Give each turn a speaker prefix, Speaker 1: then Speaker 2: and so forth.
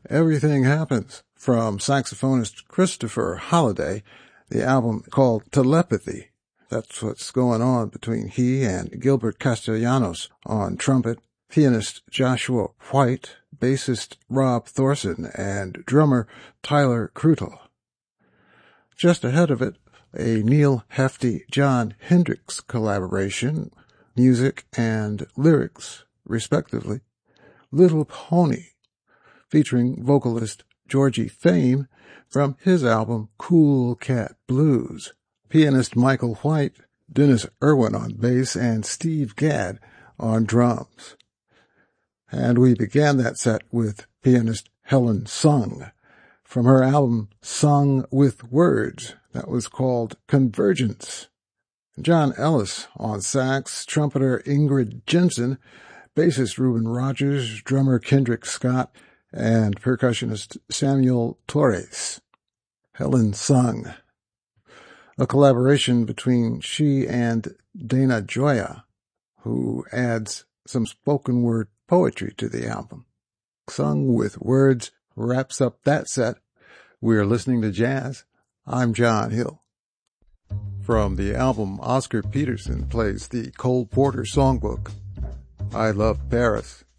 Speaker 1: Everything Happens from saxophonist Christopher Holliday, the album called Telepathy. That's what's going on between he and Gilbert Castellanos on trumpet, pianist Joshua White, bassist Rob Thorson, and drummer Tyler Krutel. Just ahead of it, a Neil Hefti John Hendricks collaboration, music and lyrics, respectively. Little Pony, featuring vocalist Georgie Fame from his album Cool Cat Blues. Pianist Michael White, Dennis Irwin on bass, and Steve Gadd on drums. And we began that set with pianist Helen Sung from her album Sung with Words that was called Convergence. John Ellis on sax, trumpeter Ingrid Jensen, bassist Reuben Rogers, drummer Kendrick Scott, and percussionist Samuel Torres. Helen Sung, a collaboration between she and Dana Gioia, who adds some spoken word poetry to the album. Sung with Words wraps up that set. We're listening to jazz. I'm John Hill. From the album, Oscar Peterson plays the Cole Porter songbook, I Love Paris.